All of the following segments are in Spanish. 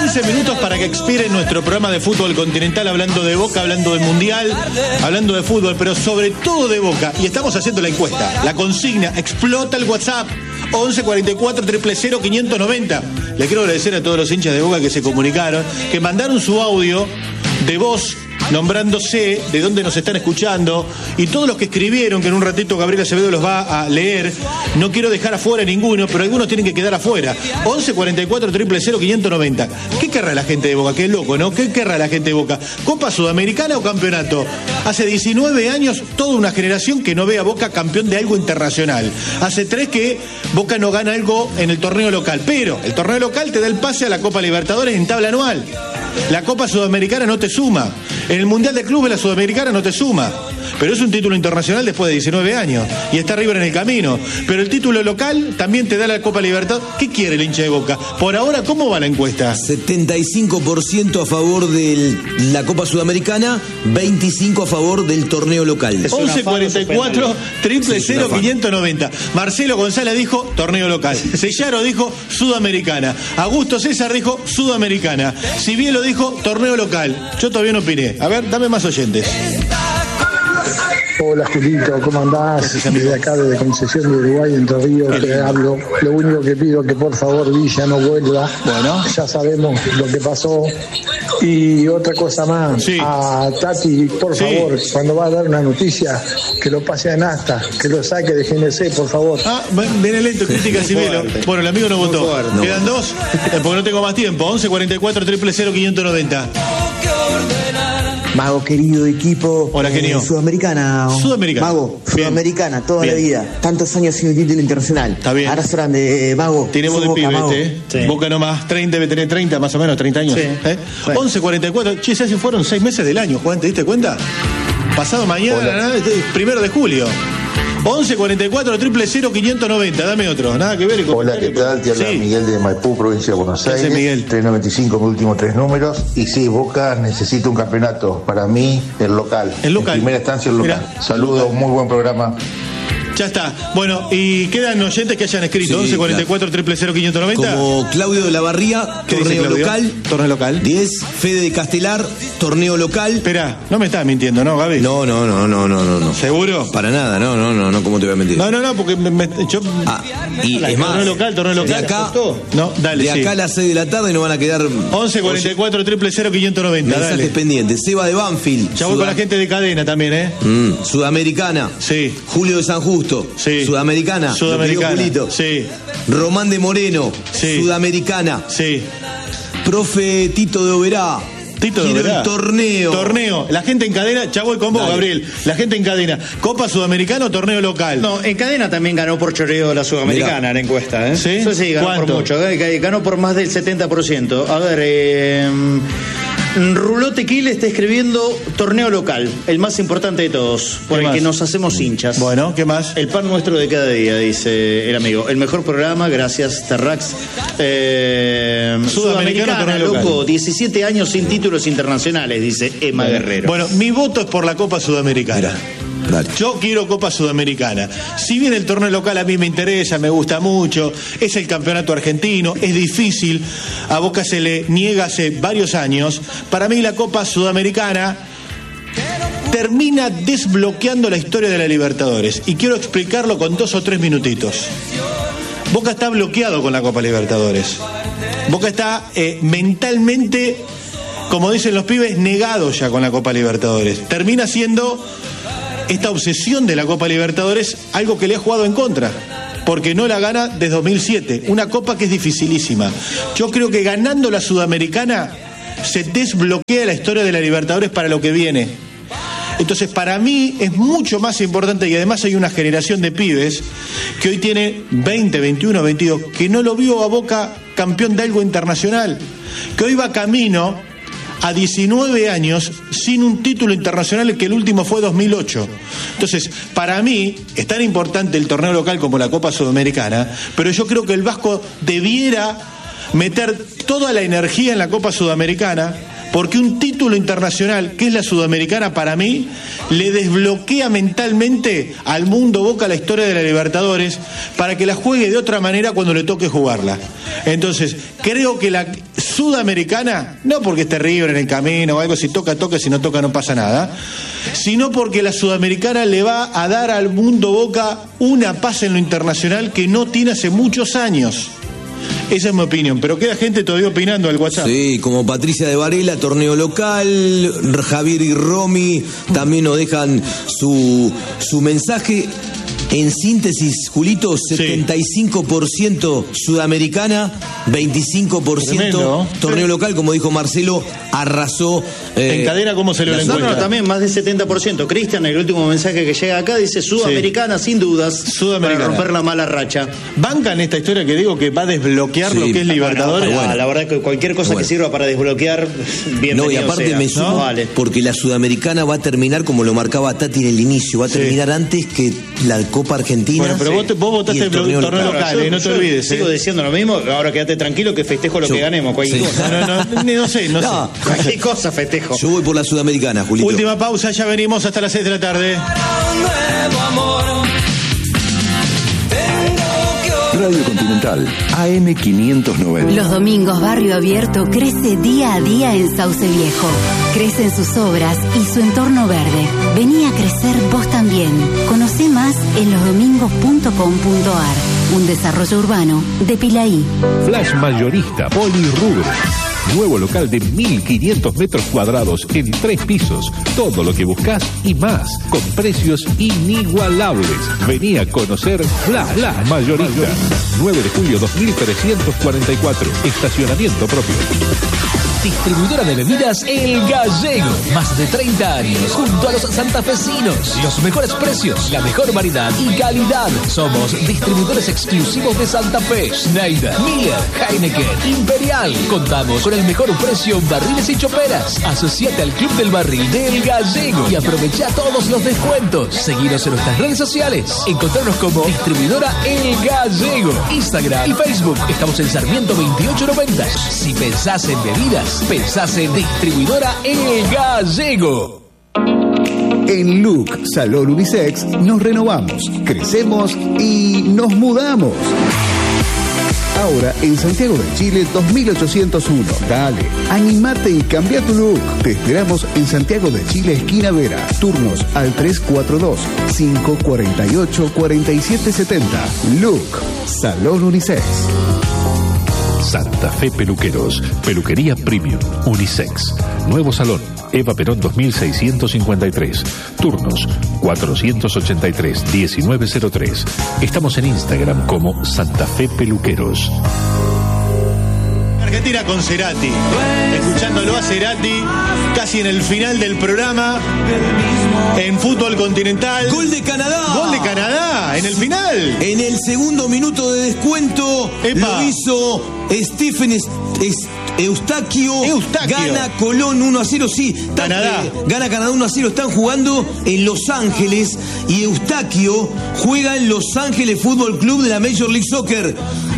15 minutos para que expire nuestro programa de fútbol continental, hablando de Boca, hablando de Mundial, hablando de fútbol, pero sobre todo de Boca. Y estamos haciendo la encuesta, la consigna, explota el WhatsApp, 11 44 000 590. Le quiero agradecer a todos los hinchas de Boca que se comunicaron, que mandaron su audio de voz, nombrándose de dónde nos están escuchando, y todos los que escribieron, que en un ratito Gabriel Acevedo los va a leer. No quiero dejar afuera ninguno, pero algunos tienen que quedar afuera. 11 44 000 590. ¿Qué querrá la gente de Boca? Qué loco, ¿no? ¿Qué querrá la gente de Boca? ¿Copa Sudamericana o campeonato? Hace 19 años, toda una generación que no ve a Boca campeón de algo internacional. Hace 3 que Boca no gana algo en el torneo local, pero el torneo local te da el pase a la Copa Libertadores en tabla anual. La Copa Sudamericana no te suma. En el Mundial de Clubes la Sudamericana no te suma. Pero es un título internacional después de 19 años. Y está River en el camino. Pero el título local también te da la Copa Libertadores. ¿Qué quiere el hincha de Boca? Por ahora, ¿cómo va la encuesta? 75% a favor de la Copa Sudamericana, 25% a favor del torneo local. 11 44 000 590. Marcelo González dijo torneo local. Sellaro dijo Sudamericana. Augusto César dijo Sudamericana. Cibielo dijo torneo local. Yo todavía no opiné. A ver, dame más oyentes. Hola Julito, ¿cómo andás? Desde acá, desde Concesión de Uruguay, Entre Ríos, te hablo. Lo único que pido es que por favor Villa no vuelva. Bueno, ya sabemos lo que pasó. Y otra cosa más, sí. A Tati, por favor, cuando va a dar una noticia, que lo pase a Nasta, que lo saque de GNC, por favor. Viene lento, crítica Cibielo. Bueno, el amigo no votó. Quedan 2, porque no tengo más tiempo. 11 44 000 590. Mago, querido equipo. Hola, genio. Sudamericana. Mago, bien. Sudamericana, toda bien. La vida. Tantos años sin el título internacional. Está bien. Ahora grande, Mago. Tenemos de pibe, sí. Boca nomás, 30, debe tener 30, más o menos, 30 años. Sí. 11, 44. Che, ya se fueron 6 meses del año, Juan, ¿te diste cuenta? Pasado mañana, 1 de julio. 11 44 000 590. Dame otro, nada que ver con. Hola, ¿qué tal? Te habla Miguel de Maipú, provincia de Buenos Aires. Miguel. 395, mis últimos 3 números. Y sí, Boca necesita un campeonato. Para mí, el local. El local. En primera instancia, el local. Mirá. Saludos, muy buen programa. Ya está. Bueno, y quedan oyentes que hayan escrito. Sí, 11 44 000 590. Como Claudio de la Barría, torneo local. Torneo local. 10, Fede de Castelar, torneo local. Espera, no me estás mintiendo, ¿no, Gaby? No. ¿Seguro? Para nada, no, ¿cómo te voy a mentir? No, porque yo. Y es más. Torneo local. De acá, no, dale, de acá a las 6 de la tarde nos van a quedar. 11 44 000 590. Mensajes dale. Pendientes. Seba de Banfield. Ya voy con la gente de cadena también, ¿eh? Sudamericana. Sí. Julio de San Justo. Sí. Sudamericana. Julito. Sí. Román de Moreno. Sí. Sudamericana. Sí. Profe Tito de Oberá. El torneo. La gente en cadena, ya voy con vos, dale. Gabriel. La gente en cadena. ¿Copa Sudamericana o torneo local? No, en cadena también ganó por choreo la Sudamericana. Mirá. En la encuesta, ¿eh? ¿Sí? Eso sí, ganó por mucho. Ganó por más del 70%. A ver, Rulote Quil está escribiendo torneo local, el más importante de todos, por el que nos hacemos hinchas. Bueno, ¿qué más? El pan nuestro de cada día, dice el amigo. El mejor programa, gracias, Terrax. Sudamericana, loco, 17 años sin títulos internacionales, dice Emma Guerrero. Bueno, mi voto es por la Copa Sudamericana. Dale. Yo quiero Copa Sudamericana. Si bien el torneo local a mí me interesa, me gusta mucho, es el campeonato argentino, es difícil, a Boca se le niega hace varios años, para mí la Copa Sudamericana termina desbloqueando la historia de la Libertadores. Y quiero explicarlo con 2 o 3 minutitos. Boca está bloqueado con la Copa Libertadores. Boca está mentalmente, como dicen los pibes, negado ya con la Copa Libertadores. Termina siendo esta obsesión de la Copa Libertadores algo que le ha jugado en contra, porque no la gana desde 2007, una copa que es dificilísima. Yo creo que ganando la Sudamericana se desbloquea la historia de la Libertadores para lo que viene. Entonces, para mí es mucho más importante, y además hay una generación de pibes que hoy tiene 20, 21, 22, que no lo vio a Boca campeón de algo internacional, que hoy va camino a 19 años sin un título internacional, que el último fue 2008. Entonces, para mí es tan importante el torneo local como la Copa Sudamericana, pero yo creo que el Vasco debiera meter toda la energía en la Copa Sudamericana, porque un título internacional, que es la Sudamericana, para mí le desbloquea mentalmente al mundo Boca la historia de la Libertadores, para que la juegue de otra manera cuando le toque jugarla. Entonces, creo que Sudamericana, no porque esté River en el camino o algo, si toca, si no toca no pasa nada, sino porque la Sudamericana le va a dar al mundo Boca una paz en lo internacional que no tiene hace muchos años. Esa es mi opinión, pero queda gente todavía opinando al WhatsApp. Sí, como Patricia de Varela, torneo local, Javier y Romy también nos dejan su mensaje. En síntesis, Julito, 75% Sudamericana, 25% tremendo. Torneo local, como dijo Marcelo, arrasó. En cadena, ¿cómo se lo encuentra? No, también más del 70%. Cristian, el último mensaje que llega acá, dice Sudamericana, sin dudas, Sudamericana, para romper la mala racha. ¿Bancan esta historia que digo que va a desbloquear lo que es Libertadores? Bueno, la verdad que cualquier cosa que sirva para desbloquear, bienvenido. No, y aparte sea, me sumo, vale, porque la Sudamericana va a terminar, como lo marcaba Tati en el inicio, va a terminar antes que la Copa Argentina. Bueno, pero vos votaste el torneo local, no te olvides. Sigo diciendo lo mismo, ahora quédate tranquilo que festejo lo que ganemos, cualquier cosa. No sé. Cualquier cosa festejo. Yo voy por la Sudamericana, Julito. Última pausa, ya venimos hasta las 6 de la tarde. Radio Continental, AM 590. Los domingos Barrio Abierto crece día a día en Sauce Viejo. Crecen sus obras y su entorno verde. Vení a crecer vos también. Conocé más en losdomingos.com.ar. Un desarrollo urbano de Pilaí. Flash Mayorista Polirrubro. Nuevo local de 1.500 metros cuadrados en 3 pisos. Todo lo que buscas y más, con precios inigualables. Vení a conocer Flash Mayorista. 9 de julio 2344. Estacionamiento propio. Distribuidora de bebidas El Gallego. Más de 30 años junto a los santafesinos. Los mejores precios, la mejor variedad y calidad. Somos distribuidores exclusivos de Santa Fe, Schneider, Miller, Heineken, Imperial. Contamos con el mejor precio en barriles y choperas. Asociate al Club del Barril de El Gallego y aprovecha todos los descuentos. Seguinos en nuestras redes sociales. Encontrarnos como distribuidora El Gallego. Instagram y Facebook. Estamos en Sarmiento 2890. Si pensás en bebidas, pensás en distribuidora El Gallego. En Look Salón Unisex nos renovamos, crecemos y nos mudamos. Ahora en Santiago de Chile 2801. Dale, animate y cambia tu look. Te esperamos en Santiago de Chile, esquina Vera. Turnos al 342-548-4770. Look Salón Unisex. Santa Fe Peluqueros, peluquería premium, unisex. Nuevo salón, Eva Perón 2653. Turnos 483-1903. Estamos en Instagram como Santa Fe Peluqueros. Argentina con Cerati, escuchándolo a Cerati casi en el final del programa en fútbol continental. Gol de Canadá. Gol de Canadá en el final. En el segundo minuto de descuento lo hizo Stephen Eustaquio. Gana Colón 1-0, sí. Canadá. Gana Canadá 1-0. Están jugando en Los Ángeles y Eustaquio juega en Los Ángeles Fútbol Club de la Major League Soccer.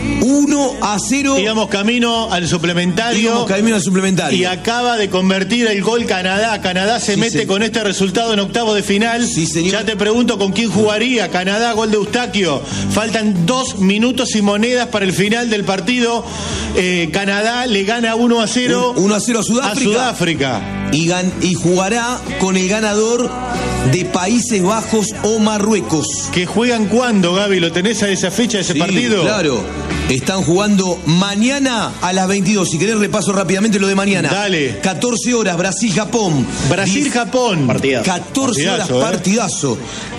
1-0. Íbamos camino al suplementario. Y acaba de convertir el gol Canadá. Canadá se mete con este resultado en octavos de final. Sí, señor. Ya te pregunto con quién jugaría. Canadá, gol de Eustaquio. Faltan 2 minutos y monedas para el final del partido. Canadá le gana 1-0. 1-0 a Sudáfrica. Y jugará con el ganador de Países Bajos o Marruecos. ¿Que juegan cuándo, Gaby? ¿Lo tenés a esa fecha, ese partido? Claro. Están jugando mañana a las 22. Si querés repaso rápidamente lo de mañana. Dale. 14 horas, Brasil-Japón. Brasil-Japón. 14 horas, partidazo.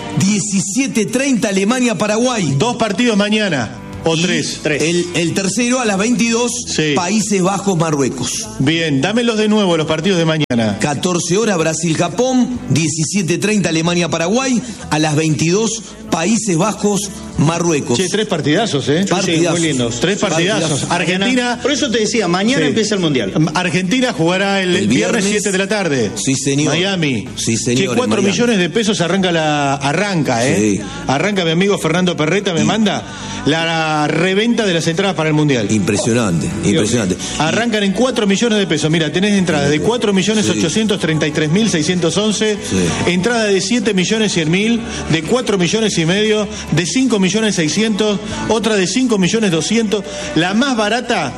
17:30, Alemania-Paraguay. 2 partidos mañana. O 3. El tercero a las 22, Países Bajos, Marruecos. Bien, dámelos de nuevo los partidos de mañana. 14 horas, Brasil-Japón. 17:30, Alemania-Paraguay. A las 22, Países Bajos, Marruecos. 3 partidazos, Partidazos. Muy lindos. 3 partidazos. Argentina. Por eso te decía, mañana empieza el Mundial. Argentina jugará el viernes 7 de la tarde. Sí, señor. Miami. Sí, señor. 4 millones de pesos arranca, Sí. Arranca mi amigo Fernando Perreta, me manda la reventa de las entradas para el Mundial. Impresionante. Arrancan en 4 millones de pesos. Mira, tenés entradas de 4.833.611, entrada de 7.100.000, de 4.100.000 5.500.000, de 5.600.000, otra de 5.200.000, la más barata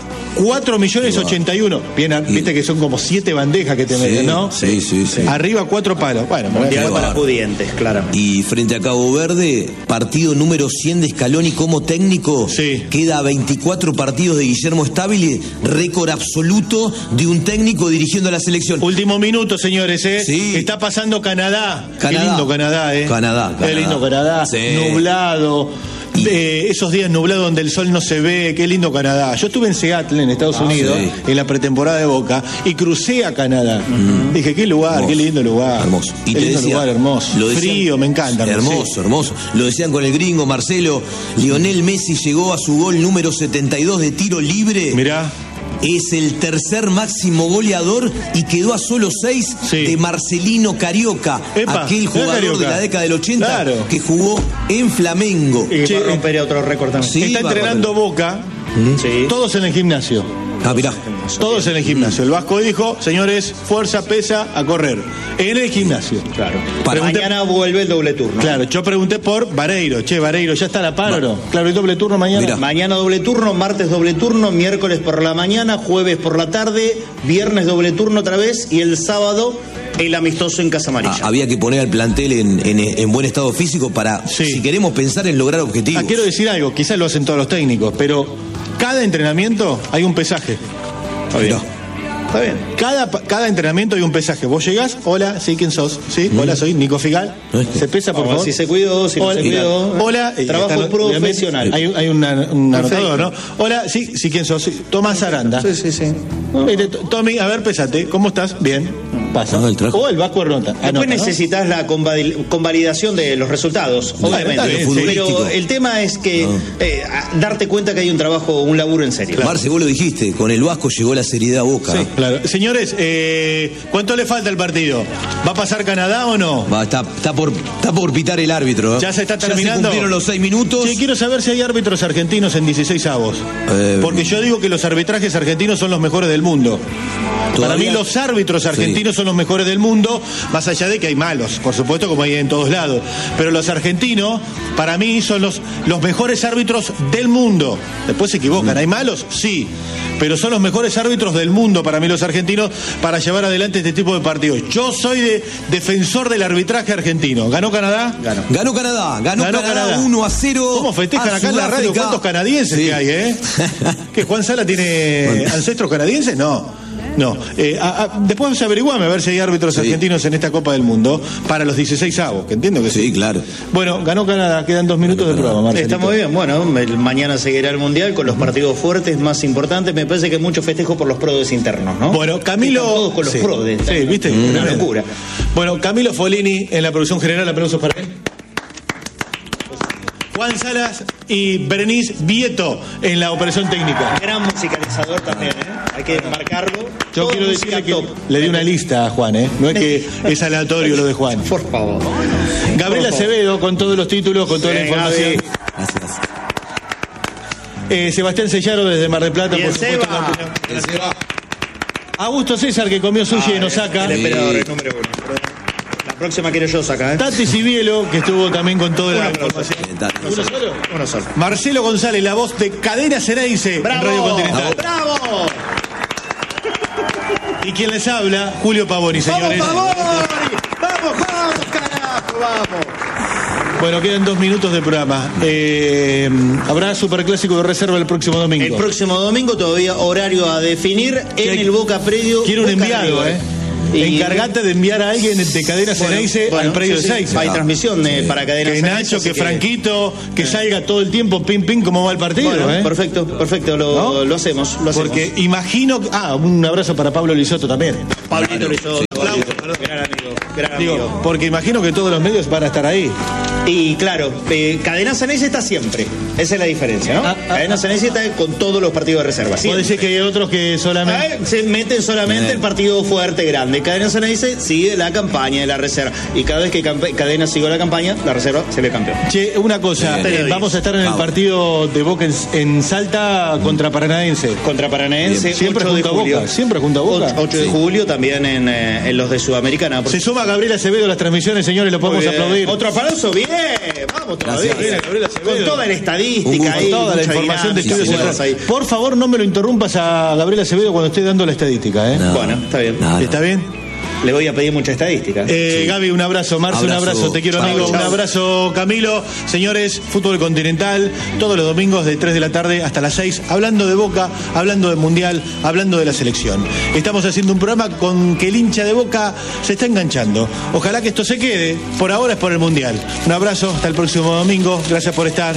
4.081.000. Bien, viste que son como 7 bandejas que te meten, ¿no? Sí. Arriba 4 palos. Bueno, mundial para pudientes, claramente. Y frente a Cabo Verde, partido número 100 de Scaloni como técnico. Sí. Queda 24 partidos de Guillermo Stabile, récord absoluto de un técnico dirigiendo a la selección. Último minuto, señores, ¿eh? Sí. Está pasando Canadá. Qué Canadá. lindo Canadá, ¿eh? Canadá. Qué lindo Canadá. Sí. Nublado. Esos días nublados donde el sol no se ve, qué lindo Canadá. Yo estuve en Seattle, en Estados Unidos, en la pretemporada de Boca, y crucé a Canadá. Dije, qué lugar, hermoso. Qué lindo lugar. Hermoso. Y qué te lindo decía, lugar, hermoso. Lo decían, frío, me encanta. Hermoso. Lo decían con el gringo Marcelo. Lionel Messi llegó a su gol número 72 de tiro libre. Mirá. Es el tercer máximo goleador y quedó a solo 6 de Marcelino Carioca, aquel jugador Carioca de la década del 80 que jugó en Flamengo. Y va a romper otro récord también. Sí, está entrenando Boca, todos en el gimnasio. Mirá. Todos en el gimnasio. El Vasco dijo, señores, fuerza, pesa, a correr. En el gimnasio. Claro. Mañana vuelve el doble turno. Claro, yo pregunté por Vareiro. Che, Vareiro, ¿ya está la par o no? Claro, el doble turno mañana. Mirá. Mañana doble turno, martes doble turno, miércoles por la mañana, jueves por la tarde, viernes doble turno otra vez y el sábado el amistoso en Casa Amarilla. Había que poner al plantel en buen estado físico para, si queremos pensar en lograr objetivos. Quiero decir algo, quizás lo hacen todos los técnicos, pero cada entrenamiento hay un pesaje. Está bien. Está bien. Cada entrenamiento hay un pesaje. Vos llegás, hola, sí, ¿quién sos? Sí, hola, soy Nico Figal. Se pesa, por favor. Si se cuidó, si no se cuidó. Hola. Trabajo profesional. Hay un anotador, ¿no? Hola, sí, ¿quién sos? Sí, Tomás Aranda. Sí. Tommy, a ver, pésate. ¿Cómo estás? Bien. Pasa. O el Vasco Arnota. Después necesitas la convalidación de los resultados, obviamente. Pero el tema es que darte cuenta que hay un trabajo, un laburo en serio. Claro. Marce, vos lo dijiste, con el Vasco llegó la seriedad a Boca. Sí, claro. Señores, ¿cuánto le falta al partido? ¿Va a pasar Canadá o no? Está por pitar el árbitro. Ya se está terminando. Ya se cumplieron los 6 minutos. Sí, quiero saber si hay árbitros argentinos en 16avos. Porque yo digo que los arbitrajes argentinos son los mejores del mundo. Para mí los árbitros argentinos son los mejores del mundo, más allá de que hay malos, por supuesto, como hay en todos lados. Pero los argentinos, para mí, son los mejores árbitros del mundo. Después se equivocan, ¿hay malos? Sí. Pero son los mejores árbitros del mundo para mí los argentinos para llevar adelante este tipo de partidos. Yo soy defensor del arbitraje argentino. ¿Ganó Canadá? Ganó Canadá 1-0. ¿Cómo festejan acá en la radio? ¿Cuántos canadienses que hay, eh? ¿Que Juan Sala tiene ancestros canadienses? No. Después averiguame a ver si hay árbitros argentinos en esta Copa del Mundo para los 16avos, que entiendo que sí. Sí, claro. Bueno, ganó Canadá, quedan 2 minutos de programa, Marcelito. Está muy bien, bueno, mañana seguirá el Mundial con los partidos fuertes más importantes. Me parece que mucho festejo por los prodes internos, ¿no? Bueno, Camilo... Están todos con los prodes. Sí, ¿viste? Una locura. Bueno, Camilo Folini en la producción general, aplausos para él. Juan Salas y Berenice Vieto en la operación técnica. Gran musicalizador también, ¿eh? Hay que marcarlo. Yo quiero decirle que le di una lista a Juan, ¿eh? No es que es aleatorio lo de Juan. Por favor. Gabriel Acevedo con todos los títulos, con toda la información. Gracias. Sebastián Sellaro desde Mar del Plata, por supuesto. Augusto César, que comió sushi en Osaka. El emperador, el número 1. La próxima quiero yo sacar, ¿eh? Tati Cibielo, que estuvo también con toda la información. Uno solo. Marcelo González, la voz de Cadena Ceneice en Radio Continental. ¡Bravo! Y quien les habla, Julio Pavoni, señores. ¡Vamos, carajo, vamos! Bueno, quedan 2 minutos de programa. Habrá Superclásico de reserva el próximo domingo. El próximo domingo, todavía horario a definir en el Boca Predio. Quiero un enviado, Encargate de enviar a alguien de Cadena Ceneice al predio de Seiza. Hay transmisión para Cadena Ceneice. Que Nacho, que Franquito, que salga todo el tiempo pim cómo va el partido. Bueno, perfecto, lo hacemos. Porque imagino... un abrazo para Pablo Lisoto también. Pablito Lisoto, gran amigo. Porque imagino que todos los medios van a estar ahí. Y claro, Cadena Ceneice está siempre. Esa es la diferencia, ¿no? Cadena Ceneice está con todos los partidos de reserva. ¿Puedo decir que hay otros que solamente... se meten solamente el partido fuerte, grande. Cadena Ceneice sigue la campaña de la reserva. Y cada vez que Cadena sigue la campaña, la reserva se ve campeón. Che, una cosa. Vamos a estar en el partido de Boca en Salta contra Paranaense. Contra Paranaense, siempre junto a Boca. Siempre junto a Boca. 8 de julio, también en los de Sudamericana. Se suma Gabriel Acevedo las transmisiones, señores, lo podemos aplaudir. Otro aplauso, bien. Vamos todavía. Gabriel Acevedo. Con toda la estadística ahí. Con toda la información de Estudios Centrales ahí. Por favor, no me lo interrumpas a Gabriel Acevedo cuando esté dando la estadística, ¿eh? No, bueno, está bien. ¿Está bien? Le voy a pedir mucha estadística. Gaby, un abrazo. Marce, un abrazo. Te quiero, amigo. Un abrazo, Camilo. Señores, Fútbol Continental, todos los domingos de 3 de la tarde hasta las 6, hablando de Boca, hablando del Mundial, hablando de la selección. Estamos haciendo un programa con que el hincha de Boca se está enganchando. Ojalá que esto se quede. Por ahora es por el Mundial. Un abrazo. Hasta el próximo domingo. Gracias por estar.